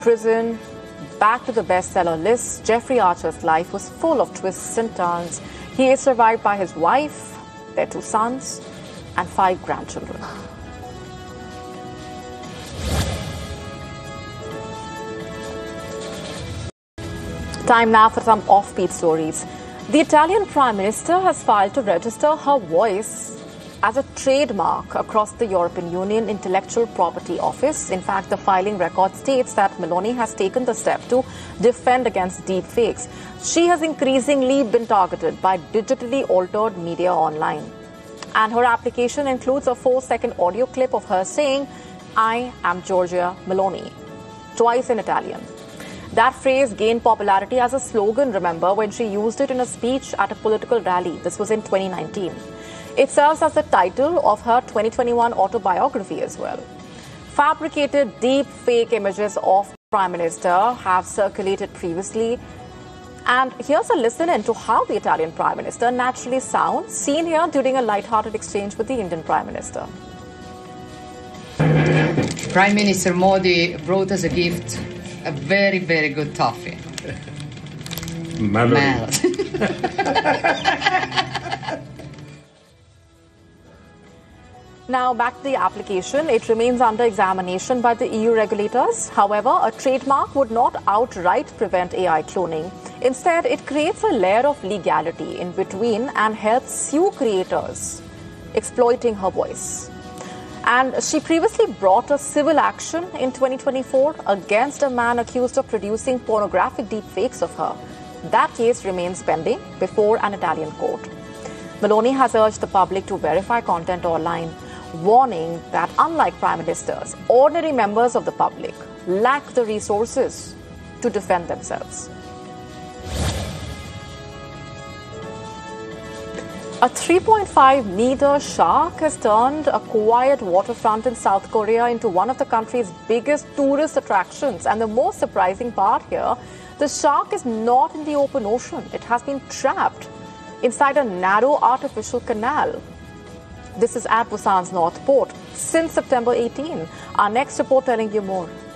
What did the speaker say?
Prison, back to the bestseller list, Jeffrey Archer's life was full of twists and turns. He is survived by his wife, their 2 sons, and 5 grandchildren. Time now for some offbeat stories. The Italian Prime Minister has filed to register her voice as a trademark across the European Union Intellectual Property Office. In fact, the filing record states that Meloni has taken the step to defend against deepfakes. She has increasingly been targeted by digitally altered media online. And her application includes a 4-second audio clip of her saying, "I am Giorgia Meloni," twice in Italian. That phrase gained popularity as a slogan, remember, when she used it in a speech at a political rally. This was in 2019. It serves as the title of her 2021 autobiography as well. Fabricated deep fake images of the Prime Minister have circulated previously. And here's a listen into how the Italian Prime Minister naturally sounds, seen here during a light-hearted exchange with the Indian Prime Minister. Prime Minister Modi brought us a gift, a very, very good toffee. Mel. Now, back to the application. It remains under examination by the EU regulators. However, a trademark would not outright prevent AI cloning. Instead, it creates a layer of legality in between and helps sue creators exploiting her voice. And she previously brought a civil action in 2024 against a man accused of producing pornographic deepfakes of her. That case remains pending before an Italian court. Meloni has urged the public to verify content online, warning that unlike prime ministers, ordinary members of the public lack the resources to defend themselves. A 3.5-meter shark has turned a quiet waterfront in South Korea into one of the country's biggest tourist attractions. And the most surprising part here, the shark is not in the open ocean. It has been trapped inside a narrow artificial canal. This is at Busan's North Port since September 18. Our next report telling you more.